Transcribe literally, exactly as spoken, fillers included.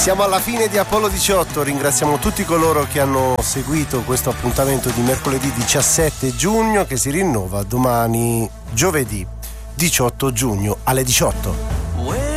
Siamo alla fine di Apollo diciotto, ringraziamo tutti coloro che hanno seguito questo appuntamento di mercoledì diciassette giugno che si rinnova domani giovedì diciotto giugno alle diciotto.